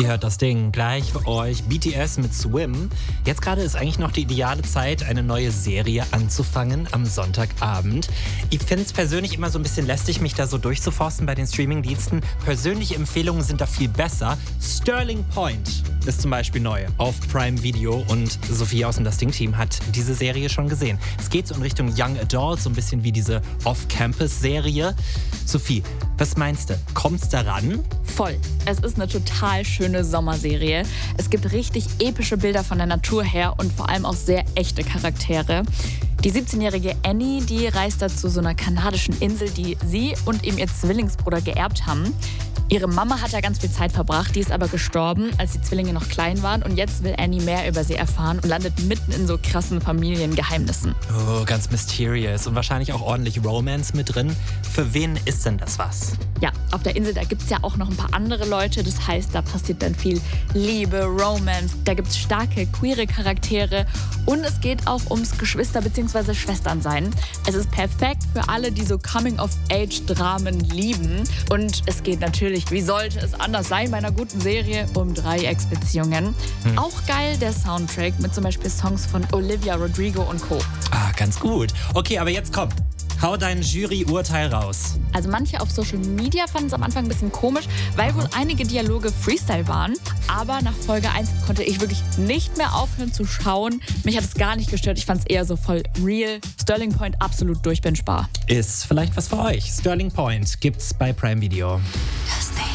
Ihr hört das Ding gleich für euch. BTS mit Swim. Jetzt gerade ist eigentlich noch die ideale Zeit, eine neue Serie anzufangen am Sonntagabend. Ich finde es persönlich immer so ein bisschen lästig, mich da so durchzuforsten bei den Streamingdiensten. Persönliche Empfehlungen sind da viel besser. Sterling Point ist zum Beispiel neu auf Prime Video und Sophie aus dem Das Ding-Team hat diese Serie schon gesehen. Es geht so in Richtung Young Adult, so ein bisschen wie diese Off-Campus-Serie. Sophie, was meinst du? Kommt's daran? Voll. Es ist eine total schöne Sommerserie. Es gibt richtig epische Bilder von der Natur her und vor allem auch sehr echte Charaktere. Die 17-jährige Annie, die reist da zu so einer kanadischen Insel, die sie und eben ihr Zwillingsbruder geerbt haben. Ihre Mama hat da ganz viel Zeit verbracht, die ist aber gestorben, als die Zwillinge noch klein waren. Und jetzt will Annie mehr über sie erfahren und landet mitten in so krassen Familiengeheimnissen. Oh, ganz mysterious und wahrscheinlich auch ordentlich Romance mit drin. Für wen ist denn das was? Ja, auf der Insel, da gibt es ja auch noch ein paar andere Leute. Das heißt, da passiert dann viel Liebe, Romance. Da gibt es starke, queere Charaktere. Und es geht auch ums Geschwister- bzw. Schwesternsein. Es ist perfekt für alle, die so Coming-of-Age-Dramen lieben. Und es geht natürlich, wie sollte es anders sein bei einer guten Serie, um Dreiecksbeziehungen. Auch geil der Soundtrack mit zum Beispiel Songs von Olivia Rodrigo und Co. Ah, ganz gut. Okay, aber jetzt komm. Hau dein Jury-Urteil raus. Also manche auf Social Media fanden es am Anfang ein bisschen komisch, weil wohl einige Dialoge Freestyle waren. Aber nach Folge 1 konnte ich wirklich nicht mehr aufhören zu schauen. Mich hat es gar nicht gestört. Ich fand es eher so voll real. Sterling Point absolut durchbingebar. Ist vielleicht was für euch. Sterling Point gibt's bei Prime Video. Yes.